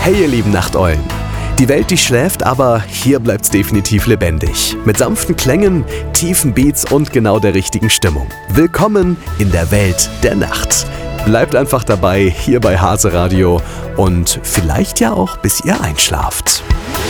Hey ihr lieben Nachteulen. Die Welt, die schläft, aber hier bleibt's definitiv lebendig. Mit sanften Klängen, tiefen Beats und genau der richtigen Stimmung. Willkommen in der Welt der Nacht. Bleibt einfach dabei, hier bei Hase Radio und vielleicht ja auch bis ihr einschlaft.